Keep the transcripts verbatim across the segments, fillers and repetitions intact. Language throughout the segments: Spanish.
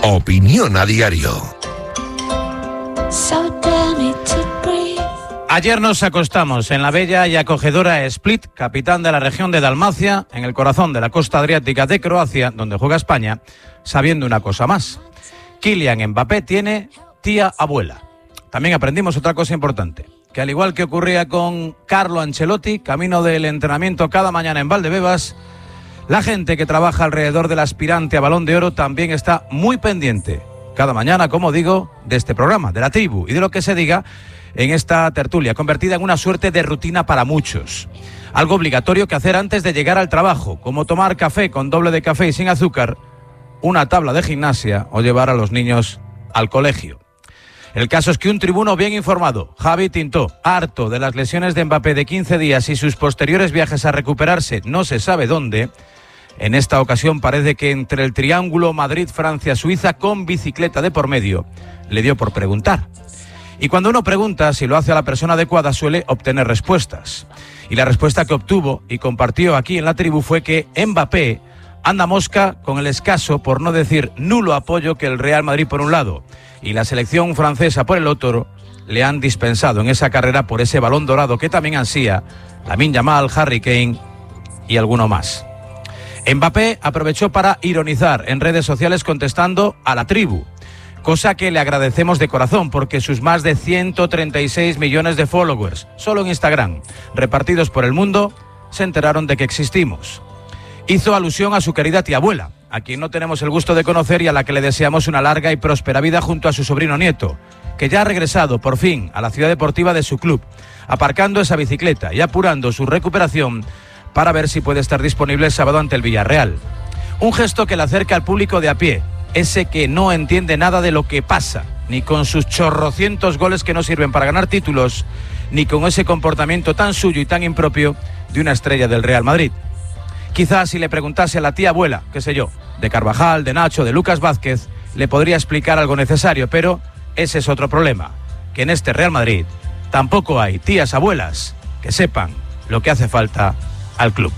Opinión a diario. Ayer nos acostamos en la bella y acogedora Split, capitán de la región de Dalmacia, en el corazón de la costa adriática de Croacia, donde juega España, sabiendo una cosa más. Kylian Mbappé tiene tía abuela. También aprendimos otra cosa importante, que al igual que ocurría con Carlo Ancelotti, camino del entrenamiento cada mañana en Valdebebas, la gente que trabaja alrededor del aspirante a Balón de Oro también está muy pendiente, cada mañana, como digo, de este programa, de La Tribu, y de lo que se diga en esta tertulia, convertida en una suerte de rutina para muchos. Algo obligatorio que hacer antes de llegar al trabajo, como tomar café con doble de café y sin azúcar, una tabla de gimnasia o llevar a los niños al colegio. El caso es que un tribuno bien informado, Javi Tintó, harto de las lesiones de Mbappé de quince días y sus posteriores viajes a recuperarse no se sabe dónde, en esta ocasión parece que entre el triángulo Madrid-Francia-Suiza con bicicleta de por medio, le dio por preguntar. Y cuando uno pregunta si lo hace a la persona adecuada suele obtener respuestas. Y la respuesta que obtuvo y compartió aquí en La Tribu fue que Mbappé anda mosca con el escaso, por no decir nulo apoyo que el Real Madrid por un lado y la selección francesa por el otro le han dispensado en esa carrera por ese Balón Dorado que también ansía Lamine Yamal, Harry Kane y alguno más. Mbappé aprovechó para ironizar en redes sociales contestando a La Tribu, cosa que le agradecemos de corazón porque sus más de ciento treinta y seis millones de followers, solo en Instagram, repartidos por el mundo, se enteraron de que existimos. Hizo alusión a su querida tía abuela, a quien no tenemos el gusto de conocer y a la que le deseamos una larga y próspera vida junto a su sobrino nieto, que ya ha regresado por fin a la ciudad deportiva de su club, aparcando esa bicicleta y apurando su recuperación para ver si puede estar disponible el sábado ante el Villarreal. Un gesto que le acerca al público de a pie, ese que no entiende nada de lo que pasa, ni con sus chorrocientos goles que no sirven para ganar títulos, ni con ese comportamiento tan suyo y tan impropio de una estrella del Real Madrid. Quizás si le preguntase a la tía abuela, qué sé yo, de Carvajal, de Nacho, de Lucas Vázquez, le podría explicar algo necesario, pero ese es otro problema, que en este Real Madrid tampoco hay tías abuelas que sepan lo que hace falta al club.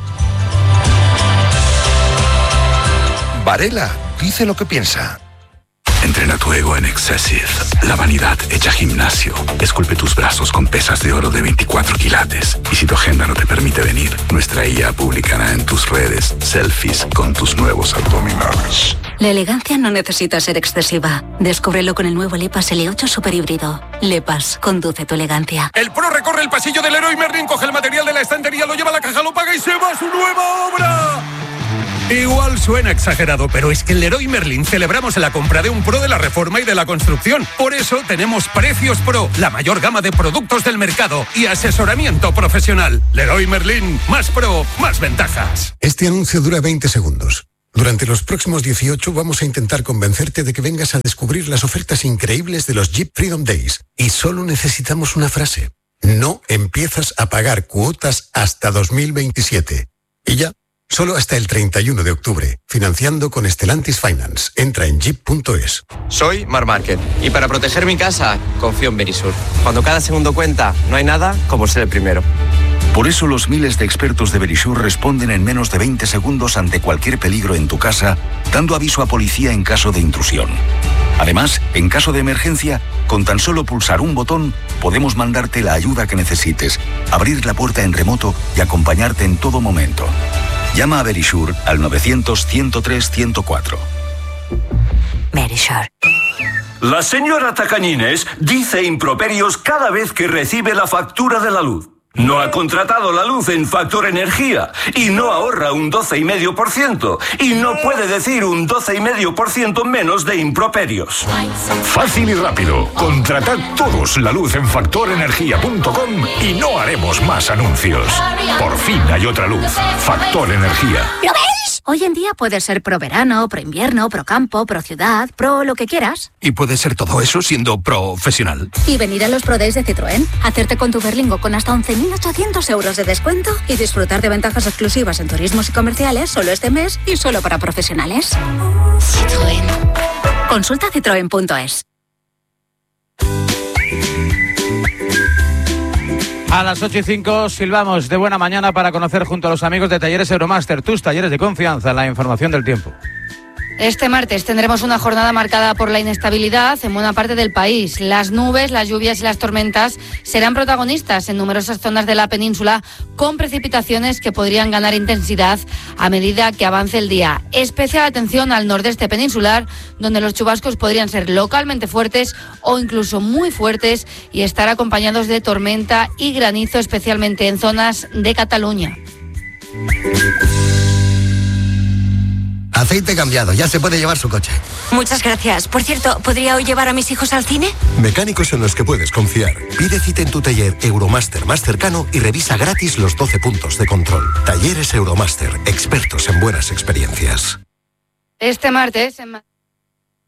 Varela dice lo que piensa. Entrena tu ego en Excessive, la vanidad hecha gimnasio. Esculpe tus brazos con pesas de oro de veinticuatro quilates. Y si tu agenda no te permite venir, nuestra I A publicará en tus redes selfies con tus nuevos abdominales. La elegancia no necesita ser excesiva. Descúbrelo con el nuevo Lepas L ocho Super Híbrido. Lepas, conduce tu elegancia. El pro recorre el pasillo del Leroy Merlin, coge el material de la estantería, lo lleva a la caja, lo paga y se va a su nueva obra. Igual suena exagerado, pero es que en Leroy Merlin celebramos la compra de un pro de la reforma y de la construcción. Por eso tenemos Precios Pro, la mayor gama de productos del mercado y asesoramiento profesional. Leroy Merlin, más pro, más ventajas. Este anuncio dura veinte segundos. Durante los próximos dieciocho vamos a intentar convencerte de que vengas a descubrir las ofertas increíbles de los Jeep Freedom Days. Y solo necesitamos una frase. No empiezas a pagar cuotas hasta dos mil veintisiete. Y ya. Solo hasta el treinta y uno de octubre, financiando con Stellantis Finance. Entra en jeep punto es. Soy Mar Market y para proteger mi casa confío en Verisur. Cuando cada segundo cuenta, no hay nada como ser el primero. Por eso los miles de expertos de Verisur responden en menos de veinte segundos ante cualquier peligro en tu casa, dando aviso a policía en caso de intrusión. Además, en caso de emergencia, con tan solo pulsar un botón, podemos mandarte la ayuda que necesites, abrir la puerta en remoto y acompañarte en todo momento. Llama a Verisur al novecientos, ciento tres, ciento cuatro. Verisur. La señora Tacañines dice improperios cada vez que recibe la factura de la luz. No ha contratado la luz en Factor Energía y no ahorra un doce coma cinco por ciento y no puede decir un doce coma cinco por ciento menos de improperios. Fácil y rápido. Contratad todos la luz en factor energía punto com y no haremos más anuncios. Por fin hay otra luz. Factor Energía. ¿Lo ves? Hoy en día puede ser pro verano, pro invierno, pro campo, pro ciudad, pro lo que quieras. Y puede ser todo eso siendo profesional. Y venir a los Pro Days de Citroën, hacerte con tu Berlingo con hasta once mil ochocientos euros de descuento y disfrutar de ventajas exclusivas en turismos y comerciales solo este mes y solo para profesionales. Citroën. Consulta citroen punto es. A las ocho y cinco silbamos de buena mañana para conocer junto a los amigos de Talleres Euromaster, tus talleres de confianza, la información del tiempo. Este martes tendremos una jornada marcada por la inestabilidad en buena parte del país. Las nubes, las lluvias y las tormentas serán protagonistas en numerosas zonas de la península, con precipitaciones que podrían ganar intensidad a medida que avance el día. Especial atención al nordeste peninsular, donde los chubascos podrían ser localmente fuertes o incluso muy fuertes y estar acompañados de tormenta y granizo, especialmente en zonas de Cataluña. Aceite cambiado, ya se puede llevar su coche. Muchas gracias. Por cierto, ¿podría hoy llevar a mis hijos al cine? Mecánicos en los que puedes confiar. Pide cita en tu taller Euromaster más cercano y revisa gratis los doce puntos de control. Talleres Euromaster, expertos en buenas experiencias. Este martes... En...